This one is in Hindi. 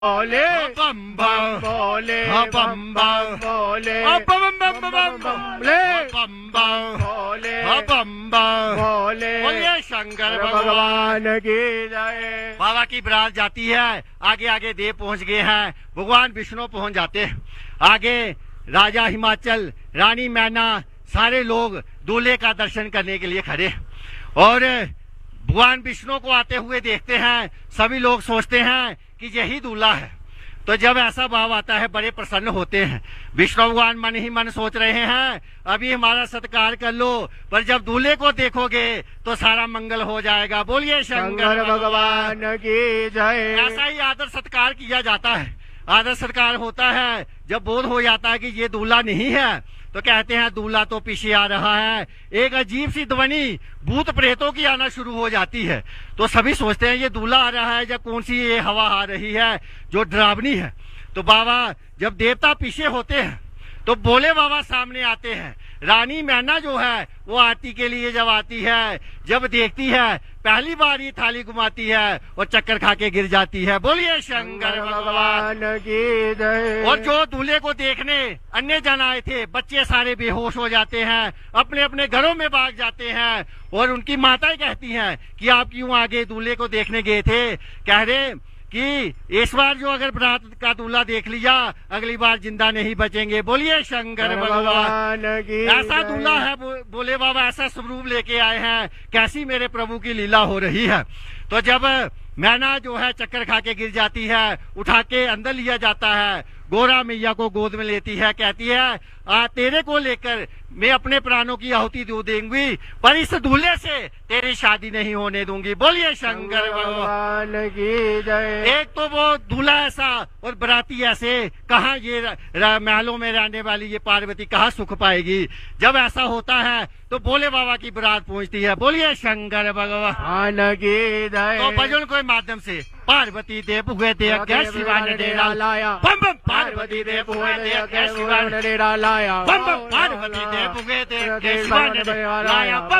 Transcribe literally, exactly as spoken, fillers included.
बोले बम बम बोले बम बम बोले बम बम बम बोले बम बम बोले बम बम बोले बोलिए शंकर भगवान भगवान की जय। बाबा की बारात जाती है, आगे आगे देव पहुंच गए हैं, भगवान विष्णु पहुंच जाते हैं। आगे राजा हिमाचल, रानी मैना, सारे लोग दूल्हे का दर्शन करने के लिए खड़े और भगवान विष्णु को आते हुए देखते हैं। सभी लोग सोचते हैं कि यही दूल्हा है। तो जब ऐसा भाव आता है बड़े प्रसन्न होते हैं। विष्णु भगवान मन ही मन सोच रहे हैं अभी हमारा सत्कार कर लो, पर जब दूल्हे को देखोगे तो सारा मंगल हो जाएगा। बोलिए शंकर भगवान की जय। ऐसा ही आदर सत्कार किया जाता है। आदर सत्कार होता है जब बोध हो जाता है कि ये दूल्हा नहीं है तो कहते हैं दूल्हा तो पीछे आ रहा है। एक अजीब सी ध्वनि भूत प्रेतों की आना शुरू हो जाती है। तो सभी सोचते हैं ये दूल्हा आ रहा है या कौन सी ये हवा आ रही है जो डरावनी है। तो बाबा जब देवता पीछे होते हैं तो भोले बाबा सामने आते हैं। रानी मैना जो है वो आरती के लिए जब आती है, जब देखती है पहली बार ये थाली घुमाती है और चक्कर खा के गिर जाती है। बोलिए शंकर भगवान की जय। और जो दूल्हे को देखने अन्य जन आए थे, बच्चे सारे बेहोश हो जाते हैं, अपने अपने घरों में भाग जाते हैं। और उनकी माताएं कहती हैं कि आप क्यों आगे दूल्हे को देखने गए थे। कह रहे कि इस बार जो अगर बारात का दूल्हा देख लिया अगली बार जिंदा नहीं बचेंगे। बोलिए शंकर भगवान की ऐसा दूल्हा है। बोले बाबा ऐसा स्वरूप लेके आए हैं, कैसी मेरे प्रभु की लीला हो रही है। तो जब मैना जो है चक्कर खा के गिर जाती है, उठा के अंदर लिया जाता है, गोरा मैया को गोद में लेती है, कहती है आ तेरे को लेकर मैं अपने प्राणों की आहुति दे दूंगी, पर इस दूल्हे से तेरी शादी नहीं होने दूंगी। बोलिए शंकर भगवान की जय। एक तो वो दूल्हा ऐसा और बराती ऐसे, कहाँ ये महलों में रहने वाली ये पार्वती कहाँ सुख पाएगी। जब ऐसा होता है तो भोले बाबा की बारात पहुंचती है। बोलिए शंकर भगवान की जय। तो भजन के माध्यम से पार्वती देव हुए थे अज्ञा शिवा ने डेरा लाया, बम बम पार्वती देव हुए थे अज्ञा शिवा ने डेरा लाया, बम बम पार्वती देव हुए थे अज्ञा शिवा ने डेरा लाया।